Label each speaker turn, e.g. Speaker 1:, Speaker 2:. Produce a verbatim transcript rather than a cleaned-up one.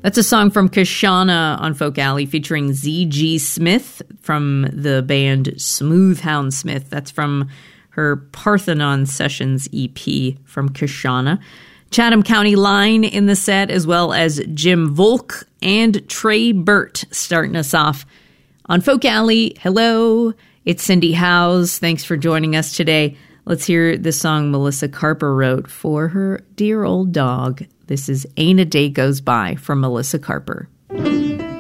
Speaker 1: That's a song from Kashana on Folk Alley featuring Z G Smith from the band Smoothhound Smith. That's from her Parthenon Sessions E P from Kashana. Chatham County Line in the set, as well as Jim Volk and Trey Burt starting us off on Folk Alley. Hello, it's Cindy Howes. Thanks for joining us today. Let's hear the song Melissa Carper wrote for her dear old dog. This is Ain't a Day Goes By from Melissa Carper.